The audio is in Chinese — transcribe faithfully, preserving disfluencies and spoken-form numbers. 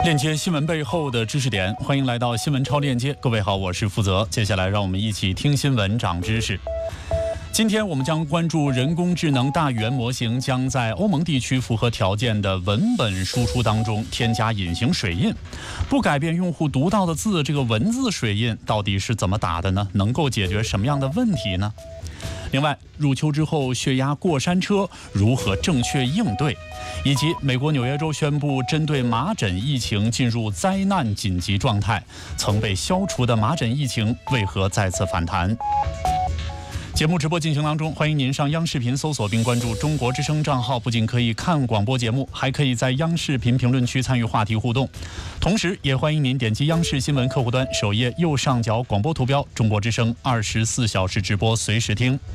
链接新闻背后的知识点，欢迎来到新闻超链接。各位好，我是负责。接下来让我们一起听新闻长知识。今天我们将关注人工智能大语言模型将在欧盟地区符合条件的文本输出当中添加隐形水印，不改变用户读到的字，这个文字水印到底是怎么打的呢？能够解决什么样的问题呢？另外，入秋之后血压过山车如何正确应对，以及美国纽约州宣布针对麻疹疫情进入灾难紧急状态，曾被消除的麻疹疫情为何再次反弹？节目直播进行当中，欢迎您上央视频搜索并关注中国之声账号，不仅可以看广播节目，还可以在央视频评论区参与话题互动。同时也欢迎您点击央视新闻客户端首页右上角广播图标，中国之声二十四小时直播随时听。